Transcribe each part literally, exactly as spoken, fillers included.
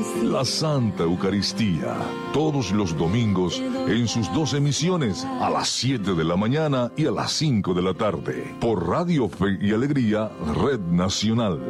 La Santa Eucaristía, todos los domingos en sus dos emisiones, a las siete de la mañana y a las cinco de la tarde, por Radio Fe y Alegría, Red Nacional.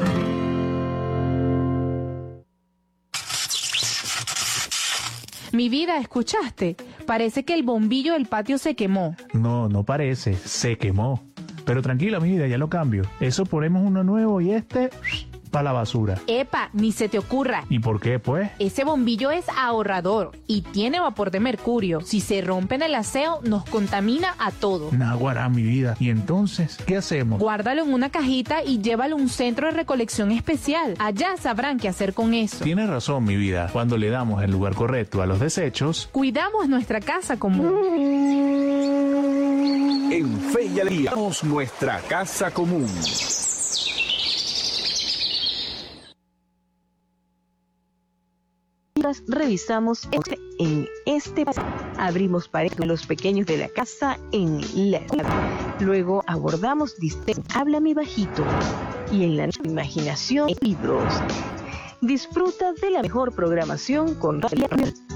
Mi vida, ¿escuchaste? Parece que el bombillo del patio se quemó. No, no parece, se quemó. Pero tranquila, mi vida, ya lo cambio. Eso ponemos uno nuevo y este para la basura. Epa, ni se te ocurra. ¿Y por qué, pues? Ese bombillo es ahorrador y tiene vapor de mercurio. Si se rompe en el aseo, nos contamina a todos. Naguará, mi vida. ¿Y entonces qué hacemos? Guárdalo en una cajita y llévalo a un centro de recolección especial. Allá sabrán qué hacer con eso. Tienes razón, mi vida. Cuando le damos el lugar correcto a los desechos, cuidamos nuestra casa común. En Fe y Alegría, nuestra casa común. Revisamos este, en este país. Abrimos paredes con los pequeños de la casa en la escuela. Luego abordamos distintos. Háblame bajito. Y en la imaginación, libros. Disfruta de la mejor programación con Radio.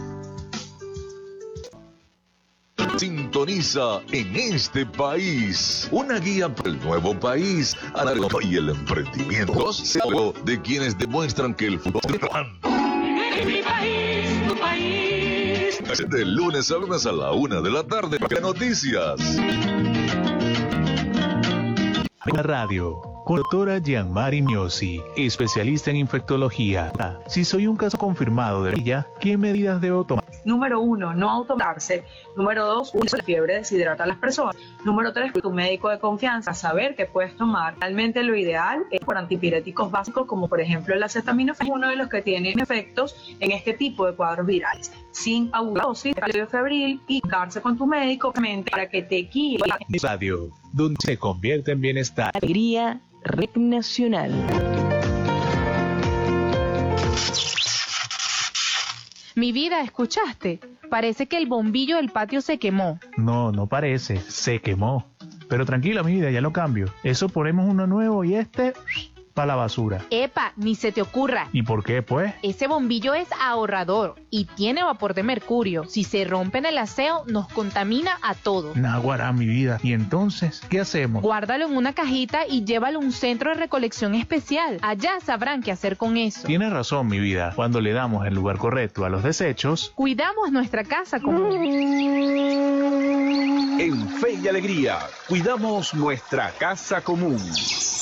Sintoniza En Este País, una guía para el nuevo país y el emprendimiento de quienes demuestran que el futuro es mi país, tu país. De lunes a viernes a la una de la tarde. Noticias. La radio, con la doctora Gianmari Miosi, especialista en infectología. Si soy un caso confirmado de ella, ¿qué medidas debo tomar? Número uno, no automarse. Número dos, la fiebre deshidrata a las personas. Número tres, tu médico de confianza, saber qué puedes tomar. Realmente lo ideal es por antipiréticos básicos, como por ejemplo el acetaminofén, uno de los que tiene efectos en este tipo de cuadros virales. Sin abusosis, calcio febril y darse con tu médico para que te guíe. Radio, donde se convierte en bienestar. Alegría, Red Nacional. Mi vida, ¿escuchaste? Parece que el bombillo del patio se quemó. No, no parece, se quemó. Pero tranquila, mi vida, ya lo cambio. Eso ponemos uno nuevo y este para la basura. Epa, ni se te ocurra. ¿Y por qué, pues? Ese bombillo es ahorrador y tiene vapor de mercurio. Si se rompe en el aseo, nos contamina a todos. Naguará, mi vida. ¿Y entonces qué hacemos? Guárdalo en una cajita y llévalo a un centro de recolección especial. Allá sabrán qué hacer con eso. Tienes razón, mi vida. Cuando le damos el lugar correcto a los desechos, cuidamos nuestra casa común. En Fe y Alegría, cuidamos nuestra casa común.